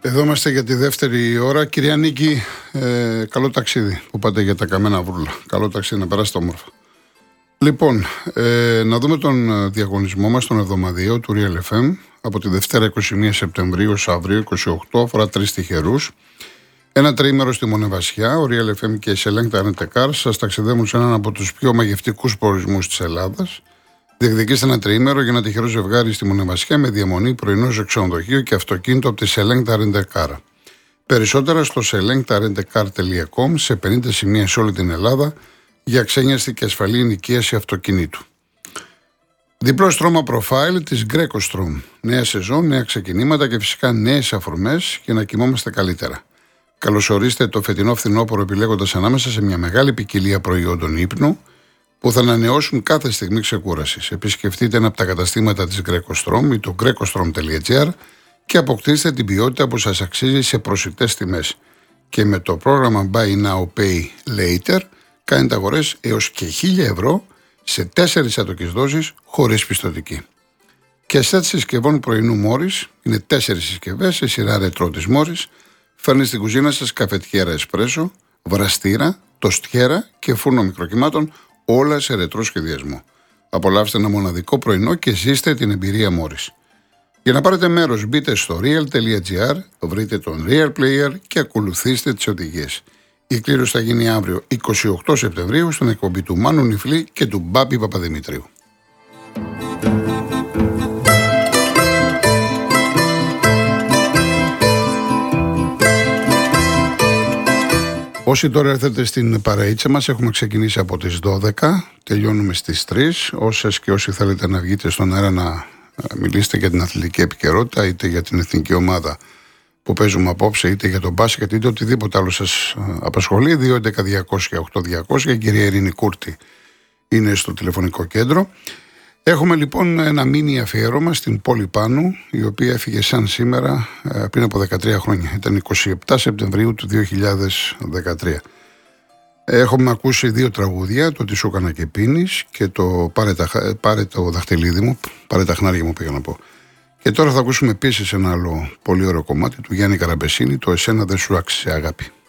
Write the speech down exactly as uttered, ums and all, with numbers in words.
Εδώ είμαστε για τη δεύτερη ώρα. Κυρία Νίκη, ε, καλό ταξίδι που πάτε για τα καμένα βρούλα. Καλό ταξίδι, να περάσετε όμορφα. Λοιπόν, ε, να δούμε τον διαγωνισμό μας, τον εβδομαδιαίο του Real εφ εμ, από τη Δευτέρα είκοσι μία Σεπτεμβρίου ως αύριο είκοσι οκτώ, αφορά τρεις τυχερούς. Ένα τριήμερο στη Μονεβασιά, ο Real εφ εμ και η Select Rent a Car σας ταξιδεύουν σε έναν από τους πιο μαγευτικούς προορισμούς της Ελλάδας. Διεκδικήστε ένα τριήμερο για ένα τυχερό ζευγάρι στη Μονεβασιά με διαμονή, πρωινό σε ξενοδοχείο και αυτοκίνητο από τη Select Rent a Car. Περισσότερα στο select rent a car τελεία com, σε πενήντα σημεία σε όλη την Ελλάδα, για ξένιαστη και ασφαλή ενοικίαση αυτοκινήτου. Διπλό στρώμα προφάιλ της Greco-Strom. Νέα σεζόν, νέα ξεκινήματα και φυσικά νέες αφορμές για να κοιμόμαστε καλύτερα. Καλωσορίστε το φετινό φθινόπωρο επιλέγοντας ανάμεσα σε μια μεγάλη ποικιλία προϊόντων ύπνου που θα ανανεώσουν κάθε στιγμή ξεκούρασης. Επισκεφτείτε ένα από τα καταστήματα της Greco-Strom ή το greco-strom τελεία gr και αποκτήστε την ποιότητα που σας αξίζει σε προσιτές τιμές. Και με το πρόγραμμα Buy Now Pay Later κάνετε αγορές έως και χίλια ευρώ σε τέσσερις άτοκες δόσεις χωρίς πιστωτική. Και σετ συσκευών πρωινού Μόρις, είναι τέσσερις συσκευές σε σειρά ρετρό της Μόρις, φέρνει στην κουζίνα σας καφετιέρα εσπρέσο, βραστήρα, τοστιέρα και φούρνο μικροκυμάτων, όλα σε ρετρό σχεδιασμό. Απολαύστε ένα μοναδικό πρωινό και ζήστε την εμπειρία Μόρις. Για να πάρετε μέρος μπείτε στο real τελεία gr, βρείτε τον Real Player και ακολουθήστε τις οδηγίες. Η κλήρωση θα γίνει αύριο είκοσι οκτώ Σεπτεμβρίου στην εκπομπή του Μάνου Νιφλή και του Μπάπη Παπαδημητρίου. Όσοι τώρα έρθετε στην παρεΐτσα μας, έχουμε ξεκινήσει από τις δώδεκα, τελειώνουμε στις τρεις. Όσες και όσοι θέλετε να βγείτε στον αέρα να μιλήσετε για την αθλητική επικαιρότητα, είτε για την εθνική ομάδα που παίζουμε απόψε, είτε για τον μπάσκετ, είτε οτιδήποτε άλλο σας απασχολεί, δύο έντεκα διακόσια οκτώ διακόσια. Η κυρία Ειρήνη Κούρτη είναι στο τηλεφωνικό κέντρο. Έχουμε λοιπόν ένα μίνι αφιέρωμα στην πόλη Πάνου, η οποία έφυγε σαν σήμερα πριν από δεκατρία χρόνια. Ήταν είκοσι επτά Σεπτεμβρίου του δύο χιλιάδες δεκατρία. Έχουμε ακούσει δύο τραγούδια, το «Τι σου έκανα και πίνεις» και το «Πάρε, τα, πάρε το δαχτυλίδι μου», «Πάρε τα χνάρια μου» πήγα να πω. Και τώρα θα ακούσουμε επίσης ένα άλλο πολύ ωραίο κομμάτι του Γιάννη Καραμπεσίνη, το «Εσένα δεν σου άξιζε αγάπη».